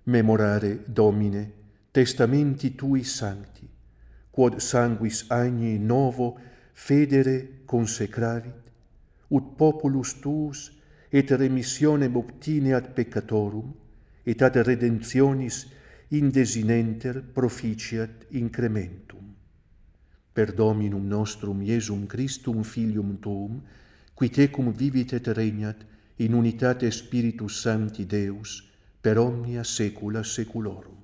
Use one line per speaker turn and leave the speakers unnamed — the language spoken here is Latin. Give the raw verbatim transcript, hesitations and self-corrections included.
memorare, Domine, testamenti Tui sancti, quod sanguis agni novo federe consecravit, ut populus Tuus et remissionem obtineat peccatorum, et ad redemptionis indesinenter proficiat incrementum. Per Dominum nostrum Iesum Christum Filium Tuum, qui tecum vivit et regnat in unitate Spiritus Sancti Deus, per omnia saecula saeculorum.